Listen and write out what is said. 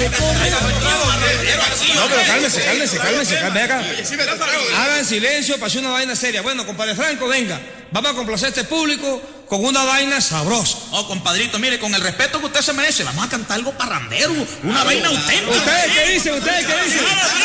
No, pero cálmese. Ven acá. Hagan silencio para hacer una vaina seria. Bueno, compadre Franco, venga. Vamos a complacer a este público con una vaina sabrosa. Oh, compadrito, mire, con el respeto que usted se merece, vamos a cantar algo parrandero, una vaina auténtica. ¿Ustedes qué dicen?